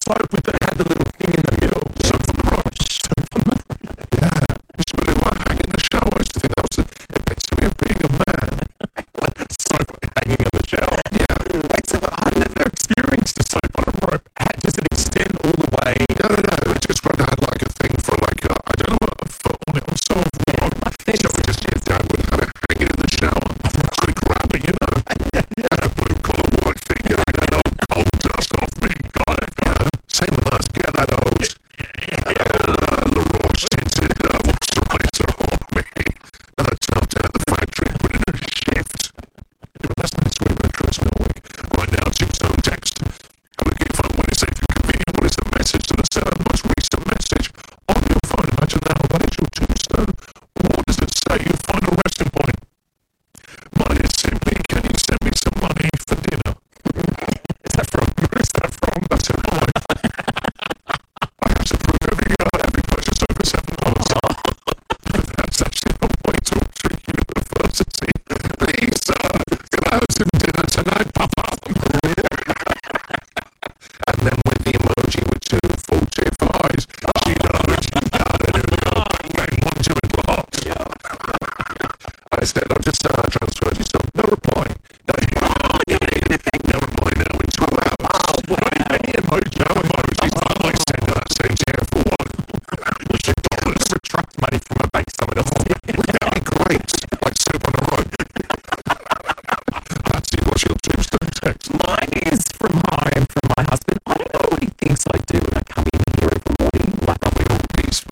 soap with had the little thing in the middle. Soap on the road. Soap on the road. Yeah. Just really like hanging in the shower. I used to think that was it makes me being a man. Soap hanging in the shower. Yeah. Wait, so I've never experienced a soap on a rope. Does it extend all the way? No. It just had like a thing for like, I don't know what a foot on it or so. Yeah, so we just get down with kind of hang it in the shower. Actually grab it, you know. Yeah. Blue collar white thing, you know, cold dust off me. Got it. Same with us. Get that hose. The raw tinted moisturizer on me. Turned down at the factory, put in a shift. That's nice way of addressing a week. Right now, Tombstone text. I'm looking for what is safe and convenient. What is the message to the sender? The most recent message on your phone. Imagine that. What is your tombstone? What does it say? Your final resting point. Mine is simply, can you send me some money for dinner? Is that from? Where is that from? That's it. I have to prove every purchase over $7. That's actually a way to treat university. Please, can I have some dinner tonight, Papa? And then with the emoji with two full tear eyes, she knows you got it. Bang, 1, 2 o'clock. I said, I've just transferred you some. No reply. No reply now in 2 hours. Any emoji, no emojis. I send her that same tear for one. $1 retract money from a bank someone else. That'd be great. Like soap on a rope. That's it. What's your tombstone text? Mine is from home, from my husband. I don't know what he thinks I do when I come in here every morning. Like, I'm all peace.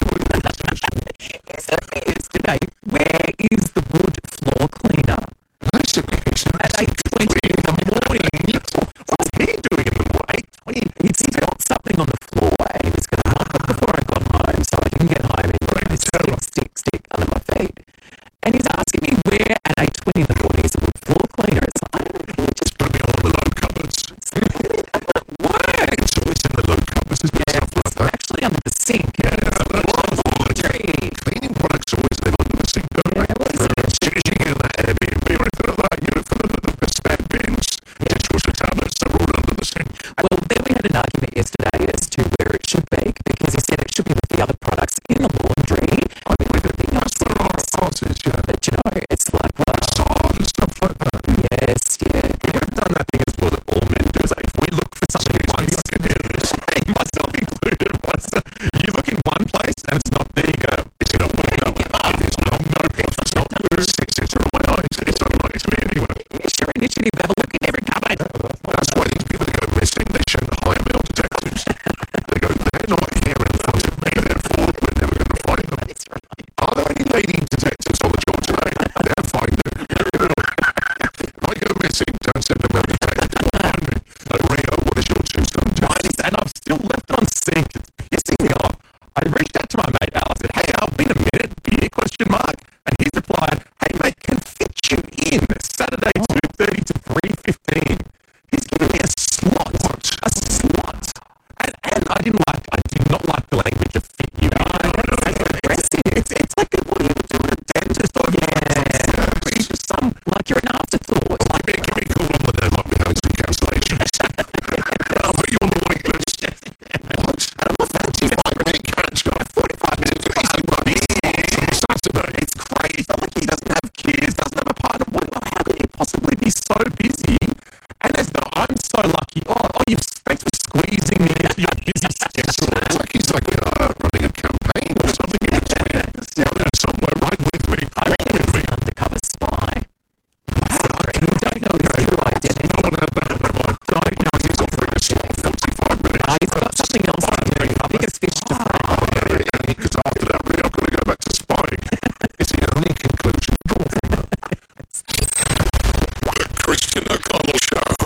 It's today. Where is the wood floor cleaner? At 8:20 in the morning. What's he doing in the morning? 8:20. He's got something on the floor and he's going to help it before I got home so I can get home and stick under my feet. And he's asking me where at 8:20 in the morning is the wood floor cleaner. It's like, I don't know, just put me on the low cupboards. What? It's always in the low cupboards. It's actually under the sink. Cleaning products always live under the sink, don't they? Changing in that Airbnb or anything like that, you know, for the spare bins, dishwasher tablets, they're all under the sink. Well, then we had an argument yesterday as to where it should be, because he said it should be with the other products in the laundry. I mean, that's what our thoughts is, yeah. But, you know, it's like, well, salt and stuff like that. Yes, yeah. We've done that thing as well that all men do. Like, if we look for something once, myself included, you look in one place and it's not there, you go, is it on my own? It is not, no, it's not blue, it's on my own, it's on my own, anyway. It's your initiative, have a look in every cupboard. That's why these people that go missing, they should hire male detectives. They go, they're not here in front of me, therefore we're never going to find them. Are there any lady detectives on the job today? They'll find it. If I go missing, don't send them every day. Rio, what is your tombstone? Mine is, and I've still left it on sync. It's pissing me off. I reached out to my mate Al. I said, hey Al, been a minute, beer question mark. And he's replied, hey mate, can fit you in Saturday 2:30 to 3:15. He's giving me a slot. A slot. And I did not like the language of fit you in. It's like what you would do at a dentist or it's just like you're an afterthought. Like, give me a call on the day, might be having some cancellations. I'll put you on the wait list. What? And I'm not fancy 5-minute catch guy. 45 minutes of easy money. Saturday. It's crazy. It's not like he doesn't have kids, doesn't have a partner. How can he possibly be so busy? And I'm so lucky. Oh, thanks for squeezing me into your busy schedule. It's like he's like,